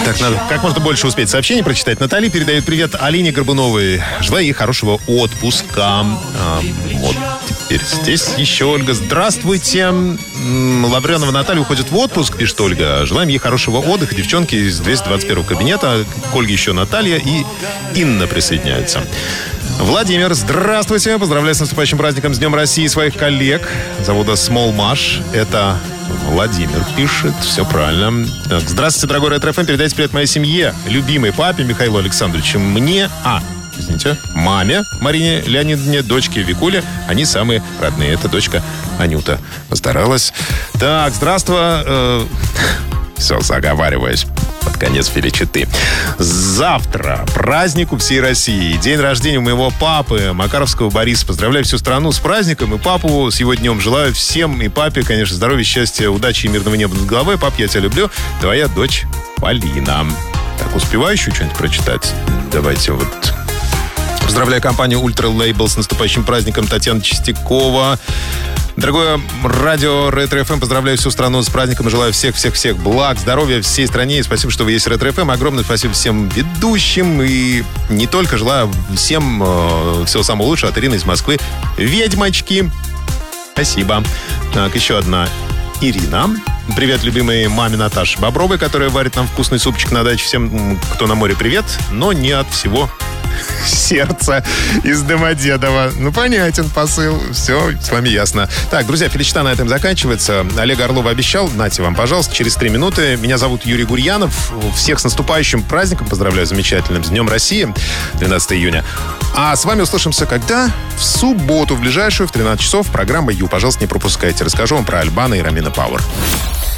Так, надо как можно больше успеть сообщений прочитать. Наталья передает привет Алине Горбуновой. Желаю ей хорошего отпуска. Вот теперь здесь еще Ольга. Здравствуйте. Лавренова Наталья уходит в отпуск, пишет Ольга. Желаем ей хорошего отдыха. Девчонки из 221 кабинета. К Ольге еще Наталья и Инна присоединяются. Владимир, здравствуйте. Поздравляю с наступающим праздником, с Днем России своих коллег завода Small Mash. Это Владимир пишет, все правильно. Так, здравствуйте, дорогой Ретро-ФМ. Передайте привет моей семье, любимой папе Михаилу Александровичу, мне, маме Марине Леонидовне, дочке Викуле. Они самые родные. Это дочка Анюта постаралась. Так, здравствуй. Все, заговариваюсь. Под конец филичеты. Завтра праздник у всей России. День рождения у моего папы, Макаровского Бориса. Поздравляю всю страну с праздником и папу с его днем. Желаю всем и папе, конечно, здоровья, счастья, удачи и мирного неба над головой. Пап, я тебя люблю. Твоя дочь Полина. Так, успеваю еще что-нибудь прочитать? Давайте вот... Поздравляю компанию Ultra Label с наступающим праздником. Татьяна Чистякова. Дорогое радио Ретро-ФМ, поздравляю всю страну с праздником и желаю всех-всех-всех благ, здоровья всей стране. И спасибо, что вы есть Ретро-ФМ. Огромное спасибо всем ведущим. И не только, желаю всем всего самого лучшего от Ирины из Москвы. Ведьмочки. Спасибо. Так, еще одна Ирина. Привет, любимой маме Наташе Бобровой, которая варит нам вкусный супчик на даче. Всем, кто на море, привет. Но не от всего сердца из Домодедово. Ну, понятен посыл. Все, с вами ясно. Так, друзья, филичта на этом заканчивается. Олег Орлов обещал. Нате вам, пожалуйста, через 3 минуты. Меня зовут Юрий Гурьянов. Всех с наступающим праздником поздравляю замечательным. С Днем России. 12 июня. А с вами услышимся когда? В субботу, в ближайшую, в 13 часов. Программа «Ю». Пожалуйста, не пропускайте. Расскажу вам про Альбана и Ромина Пауэр.